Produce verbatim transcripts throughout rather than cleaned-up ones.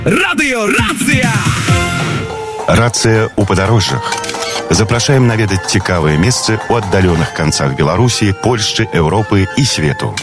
Радыё Рацыя! Рацыя ў падарожжах. Запрашаем наведаць цікавыя месцы ў аддаленых канцах Беларусі, Польшчы, Еўропы і свету.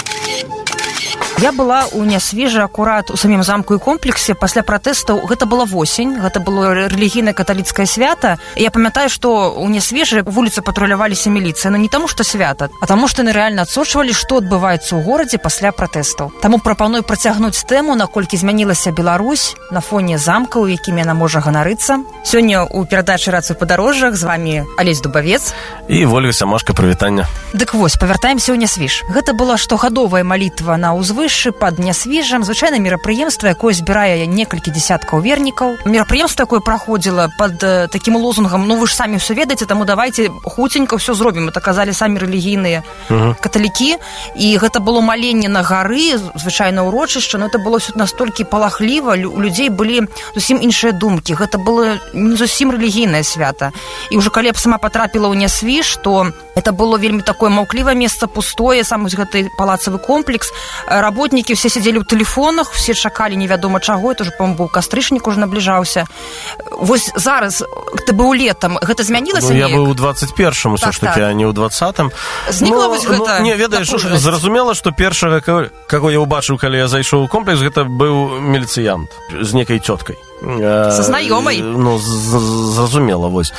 Я была ў Нясвіжы акурат у самім замку і комплексе пасля пратэстаў. Гэта была восень, гэта было рэлігійнае каталіцкае свята. Я памятаю, што ў Нясвіжы вуліцы патруляваліся міліцыя, но не таму, што свята, а таму, што яны рэальна адсочвалі, што адбываецца ў горадзе пасля пратэстаў. Таму прапаную працягнуць тэму, наколькі змянілася Беларусь на фоне замкаў, якімі яна можа ганарыцца. Сёння ў перадачы «Рацыя ў падарожжах» з вамі Алесь Дубавец і Вольга Сямашка. Прывітання. Дык вось, павяртаемся ў Нясвіж. Гэта была штогадовая малітва на ўзвышшы пад Нясвіжам, звычайнае мерапрыемства, якое збірае некалькі дзесяткаў вернікаў. Мерапрыемства, якое праходзіла пад э, такім лозунгам: ну вы ж самі ўсё ведаеце, таму давайте хуценька ўсё зробім. Это казалі самі рэлігійныя uh-huh. каталікі. І гэта было маленне на гары, звычайна ўрочышча, но это было ўсё настолькі палахліва, у людзей былі зусім іншыя думкі. Гэта было не зусім рэлігійнае свята. І ўжо калі я сама потрапіла ў Нясвіж, то это было вельмі такое маўклівае месца, пустое, сам гэты палацавы комплекс. Работнікі все сядзелі ў тэлефонах, все чакалі невядома чаго, это ўжо, по-моему, быў кастрычнік, уже набліжаўся. Вось зараз, ты быў летам, гэта змянілася? Ну, я быў у двадцать першым, так, ўсё ж таки, так. А не ў двадцатым. Знікла ну, вось гэта? Ну, не, ведаеш, зразумела, што першага, каго я ўбачыў, калі я зайшоў у комплекс, гэта быў міліцыянт з некай цёткай. Са знаёмай? Ну, зразумела, вось.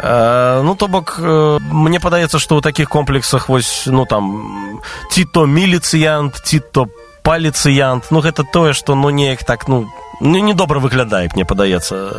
Ну, то бок, мне падаецца, што ў такіх комплексах, вось, ну, там, ці то міліцыянт, ці то паліцыянт, ну, гэта тое, што, ну, неяк так, ну, недобра выглядае, мне падаецца.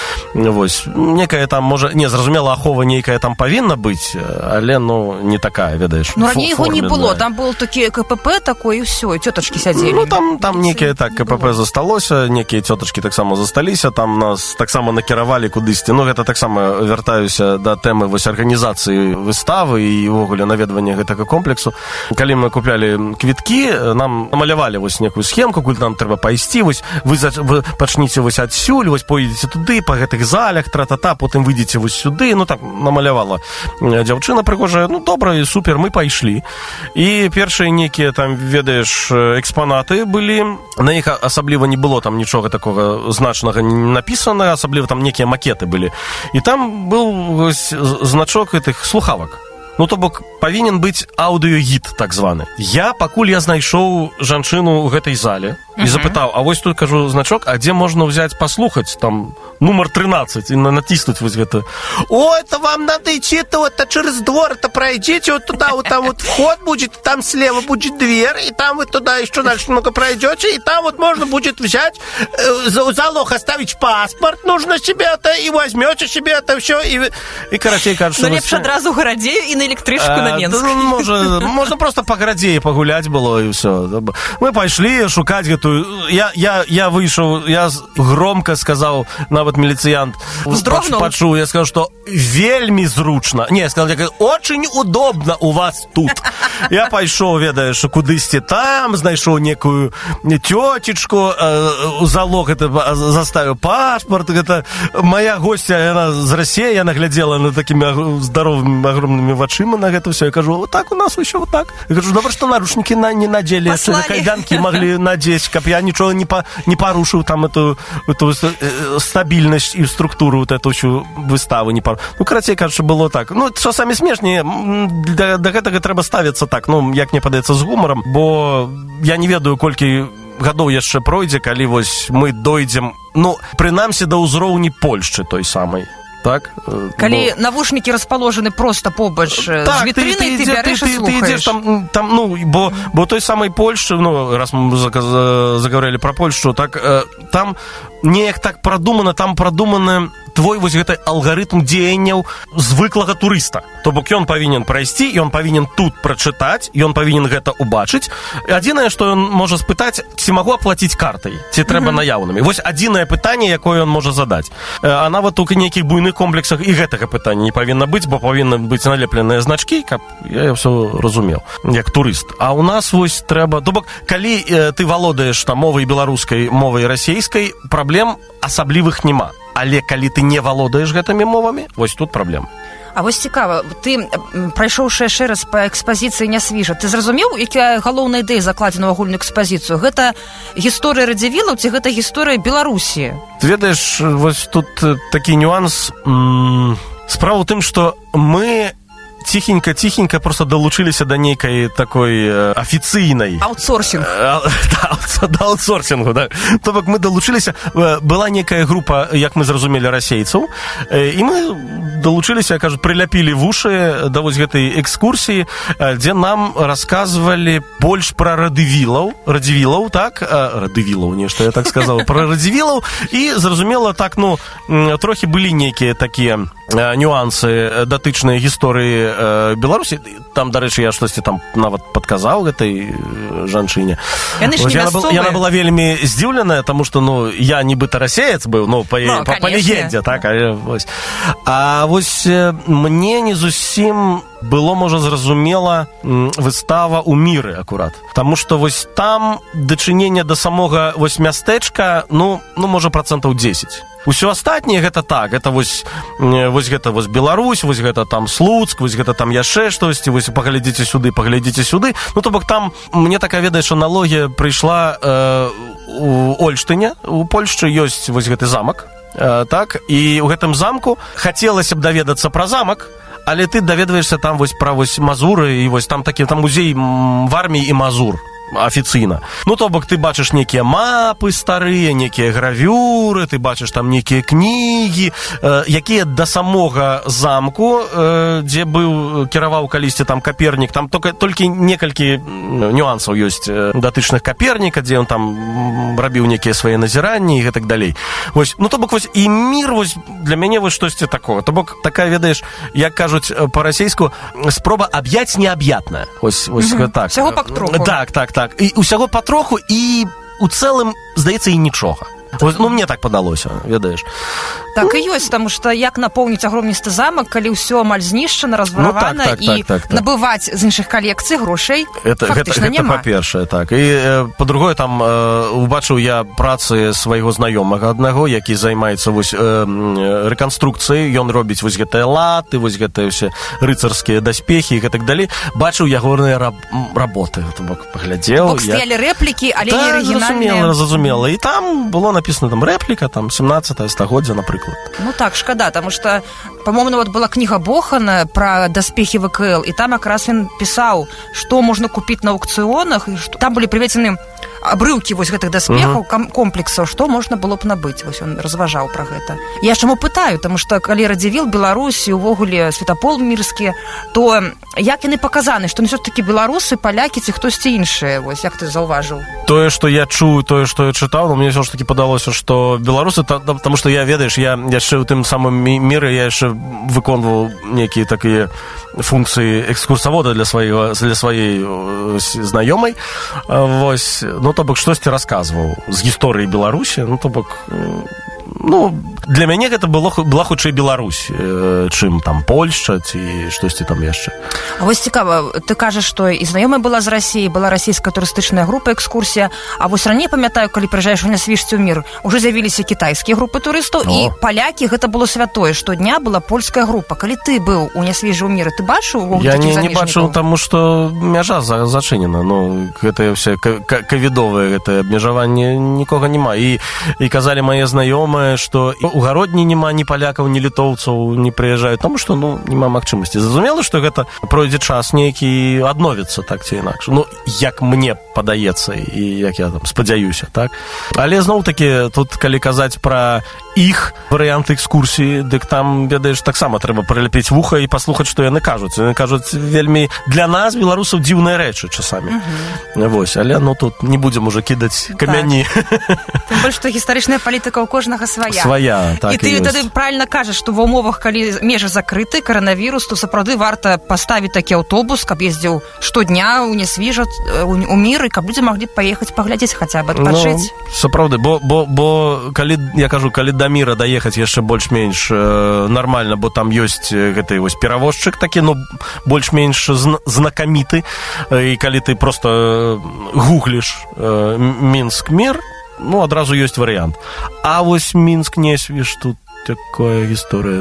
Вось, некая там, можа, не, зразумела, ахова нейкая там павінна быць, але, ну, не такая, ведаеш. Ну, раней яго не было, там был такі КПП такой, і ўсё, і цётачкі сядзелі. Ну, там, там некія, так, КПП засталося, некія цётачкі таксама засталіся, там нас таксама накіравалі кудысьці. Ну, гэта таксама вяртаюся да тэмы, вось, арганізацыі выставы і, увогуле, наведвання гэтага комплексу. Калі мы куплялі квіткі, нам намалявалі, вось, некую схемку, куды нам трэба пайсці, вось, вы за вы пачніце вось адсюль, вось пойдзеце туды, па гэтых залях, тра-та-та, потым выйдзеце вось сюды, ну так намалявала дзяўчына прыгожая, ну добра, і супер, мы пайшлі. І першыя некія там, ведаеш, экспанаты былі, на іх асабліва не было там нічога такога значнага не напісанага, асабліва там некія макеты былі. І там быў вось значок гэтых слухавак. Ну, то бок, павінен быць аўдыёгід, так званы. Я, пакуль я знайшоў жанчыну ў гэтай зале і запытаў, а вось тут, кажу, значок, а дзе можна ўзяць паслухаць, там, нумар тринадцать, і натиснуць вось гэта. О, это вам надо идти, это вот через двор, это пройдите вот туда, вот там вот вход будет, там слева будет дверь, и там вы туда еще дальше немного пройдете, и там вот можно будет взять, э, залог оставить паспорт, нужно себе это, и возьмете себе это все, и, и короче, кажется... Ну, лепш адразу гарадзею і на электрычку на Менск. Ну, можа, можна просто по гарадзеі пагуляць было, і все. Мы пайшлі шукаць гэтую... Я, я, я выйшаў, я громко сказаў, нават міліцыянт пачуў, я сказаў, што вельмі зручна. Не, я сказал, очень удобно у вас тут. Я пайшоў, ведаеш, кудысьці там, знайшоў некую тётечку, залог, это заставіў пашпарт, гэта моя гостья, яна з Расіі, яна глядзела на такімі здаровымі агромнымі вачыма на гэта ўсё. Я кажу, вот так у нас еще вот так. Я кажу, добра, што наручники на, не надели, кайданкі маглі надзець, каб я нічога не, па, не парушыў там эту, эту стабільнасць і структуру вот эту всю выставу не парушыў. Ну, карацей, кажучы, было так. Ну, што самі смешнее, да, да гэтага трэба ставіцца так, ну, як мне падаецца, з гумарам, бо я не ведаю, колькі гадоў яшчэ пройдзе, калі вось мы дойдзем, ну, прынамсі да ўзроўні Польшчы той самай. Так? Калі бо... навушнікі расположены просто побач так, з вітрынай, ты, ты, ты бярэш ты, і слухаеш. Ты ідзеш там, там, ну, бо, бо той самай Польшчы, ну, раз мы заговорили про Польшу, так, э, там неяк так прадумана, там прадуманы твой вось гэты алгарытм дзеянняў звыклага турыста. То бок ён павінен прайсці, ён павінен тут прачытаць, ён павінен гэта ўбачыць. Адзінае, што ён можа спытаць, ці магу аплаціць картай, ці трэба mm-hmm. наяўнымі. Вось адзінае пытанне, якое ён можа задаць. А нават у нейкіх буйных комплексах і гэтага пытання не павінна быць, бо павінны быць налепленыя значкі, каб я ўсё разумеў, як турыст. А ў нас вось трэба... То бок, калі э, ты валодаеш там мовай беларускай, мовай расейскай, праблем асаблівых няма. Але калі ты не валодаеш гэтымі мовамі, вось тут праблема. А вось цікава, ты, прайшоўшы яшчэ раз па экспазіцыі Нясвіжа, ты зразумеў, якая галоўная ідэя закладзена ў агульную экспазіцыю? Гэта гісторыя Радзівілаў ці гэта гісторыя Беларусі? Ты ведаеш, вось тут такі нюанс. Справа ў тым, што мы ціхенька-ціхенька просто далучыліся да нейкай такой э, афіцыйнай... Аутсорсінг. Э, да, да, аутсорсінгу, да. То бок мы далучыліся, э, была нейкая група, як мы зразумелі, расейцаў, э, і мы далучыліся, кажу, прыляпілі вушы да вось гэтай экскурсіі, э, дзе нам расказвалі больш пра Радзівілаў, Радзівілаў, так? Э, Радзівілаў, нешта я так сказаў, пра Радзівілаў, і зразумела, так, ну, трохі былі нейкія такія нюансы датычныя гісторыі э, Беларусі. Там, дарэчы, я штосьці там нават падказаў гэтай жанчыне. Вось, яна, был, яна была вельмі здзіўленая, таму што, ну, я нібыта расеец быў, ну, па, ну, па, па легендзе, так, а вось. А вось мне не зусім было, можа, зразумела выстава ў міры, акурат. Таму што вось там дачыненне да самога вось мястэчка, ну, ну можа, працэнтаў дзесяць. Усё астатняе гэта так, гэта вось, вось гэта вось Беларусь, вось гэта там Слуцк, вось гэта там яшчэ штосьці, вось паглядзіце сюды, паглядзіце сюды. Ну, то бок там, мне такая, ведаеш, аналогія прыйшла э, у Ольштыне, у Польшчы ёсць вось гэты замак, э, так, і ў гэтым замку хацелася б даведацца пра замак, але ты даведваешся там вось пра вось Мазуры, і вось там такі там музей Варміі і Мазур. Афіцыйна. Ну, то бок ты бачыш нейкія мапы старыя, нейкія гравюры, ты бачыш там нейкія кнігі, э, якія да самога замку, э, дзе быў, кіраваў калісьці там Капернік, там только, толькі некалькі нюансаў ёсць датычных Каперніка, дзе ён там рабіў нейкія свае назіранні і гэтак далей. Вось, ну, то бок вось і мір вось для мяне вось штосьці такого. То бок такая, ведаеш, як кажуць па-расейску, спроба аб'яць неаб'ятная. Вось, вось mm-hmm. так. Усяго патроху. Так, так, так. Так, і усяго патроху, і у цэлым, здаецца, і нічога. Ну, мне так падалося, ведаеш. Так і ёсць, таму што як напоўніць агромністы замак, калі ўсё амаль знішчана, разваравана, ну, так, так, і так, так, так. набываць з іншых калекцый грошай это, фактычна гэта, няма. Гэта па-першае, так. І э, па-другое, там э, убачыў я працы свайго знаёмага аднаго, які займаецца вось э, рэканструкцыяй, ён робіць вось гэтыя латы, вось гэтыя ўсе рыцарскія даспехі і гэтак далей. Бачыў ягоныя раб, работы, то бок паглядзеў. Бок стаялі я... рэплікі, але да, не арыгінальныя. Зразумела, зразумела. І там было написано там рэпліка, там семнадцатае стагоддзя, напрыклад. Ну так, шкада, таму што, па-моему, вот была кніга Бохана пра даспехі ВКЛ, і там якраз ён пісаў, што можна купіць на аукцыёнах, і што... там былі прыведзены абрыўкі вось гэтых даспехаў, uh-huh. комплексаў, што можна было б набыць. Вось ён разважаў пра гэта. Я чаму пытаю, таму што калі Радзівіл, Беларусь і увогуле Святапол мірскі, то як яны паказаны, што ўсё-такі беларусы, палякі ці хтосьці іншыя, вось як ты заўважыў? Тое, што я чую, тое, што я чытаў, но мне ўсё ж такі падалося, што беларусы, таму што я, ведаеш, я яшчэ ў тым самым міры, я яшчэ выконваў нейкія такія функцыі экскурсавода для свайго, для сваёй знаёмай. Вось, ну, то бок, штосьці расказваў з гісторыі Беларусі, ну, то бок, ну, для мяне гэта было, была хутчэй Беларусь, э, чым там Польшча ці штосьці там яшчэ. А вось цікава, ты кажаш, што і знаёмая была з Расіі, была расійская турыстычная група, экскурсія, а вось раней, памятаю, калі прыязджаеш у Нясвіжці ў мір, ужо з'явіліся кітайскія групы турыстаў, О. і палякі, гэта было святое, штодня была польская група. Калі ты быў у Нясвіжы ў міры, ты бачыў? Я не, не бачыў, таму што мяжа за, зачынена, ну, гэтае ўсе кавідовае гэтае абмежаванне, нікога няма. І, і казалі мае знаёмыя, што у гародні няма ні палякаў, ні літоўцаў не прыязджаюць, таму што, ну, няма магчымасці. Зразумела, што гэта пройдзе час нейкі адновіцца, так ці інакш. Ну, як мне падаецца, і як я там спадзяюся, так? Але, зноў-такі, тут, калі казаць пра іх варыянт экскурсіі, дык там, ведаеш, таксама трэба прыляпіць вуха і паслухаць, што яны кажуць. Яны кажуць вельмі для нас, беларусаў, дзіўныя рэчы часамі. Uh-huh. Вось, але, ну, тут не будзем уже кідаць камяні. Так. Тым больш, што гістарычная палітыка ў кожнага свая. Свая, так і, і ты ёсць. Тады правільна кажаш, што ва ўмовах, калі межы закрыты, каранавірус, то сапраўды варта паставіць такі аўтобус, каб ездзіў штодня ў Нясвіжа, у мір, і каб людзі маглі паехаць паглядзець хаця б адпачыць. Ну, сапраўды, бо, бо, бо калі, я кажу, калі да міра даехаць яшчэ больш-менш э, нармальна, бо там ёсць гэты вось перавозчык такі, ну, больш-менш зна- знакаміты, і калі ты проста гугліш э, Мінск-мір, ну, адразу ёсць варыянт. А вось Мінск-Нясвіж, тут такая гісторыя, тут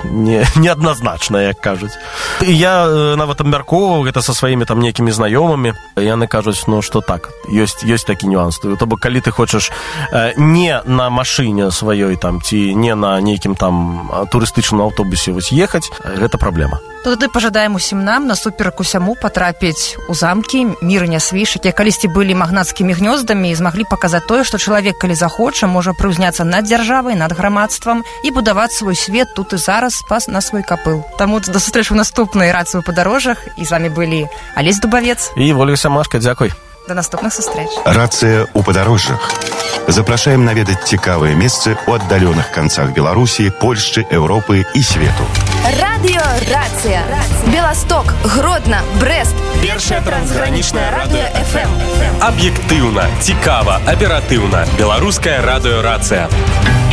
не, неадназначная, як кажуць. І я нават абмяркоўваў гэта са сваімі там нейкімі знаёмымі, яны кажуць, ну, што так, ёсць, ёсць такі нюанс. То бок, калі ты хочаш не на машыне сваёй там, ці не на нейкім там турыстычным аўтобусе вось ехаць, гэта праблема. Тады пажадаем усім нам насуперак усяму патрапіць у замкі Мір і Нясвіж, якія калісьці былі магнацкімі гнёздамі і змаглі паказаць тое, што чалавек, калі захоча, можа прыўзняцца над дзяржавай, над грамадствам і будаваць свой свет тут і зараз на свой капыл. Таму да сустрэчы ў наступнай рацыі ў падарожжах. І з вамі былі Алесь Дубавец і Ольга Сямашка. Дзякуй. До наступных сустрэч. Рацыя ў падарожжах. Запрашаем наведаць цікавыя месцы ў аддаленых канцах Беларусі, Польшчы, Еўропы і свету. Радыё Рацыя. Беласток, Гродна, Брэст. Першае трансгранічнае радыё эф эм. Аб'ектыўна, цікава, аператыўна. Беларуская радыё Рацыя.